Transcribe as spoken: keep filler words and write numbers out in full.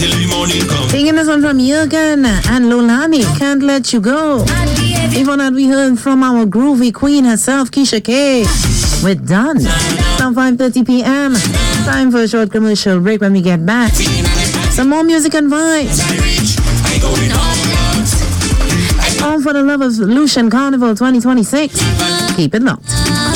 Taking this one from Jürgen and Lolani, Can't Let You Go. Before that, we heard from our groovy queen herself, Keisha K. We're done. Now five thirty p.m. Time for a short commercial break. When we get back, some more music and vibes. All for the love of Lucian Carnival twenty twenty-six. Keep it locked.